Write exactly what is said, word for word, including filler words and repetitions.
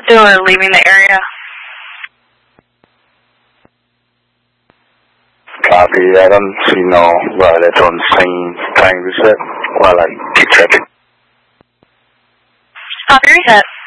Or leaving the area. Copy, Adam. Signal right on scene. Time reset while I keep checking. Copy reset.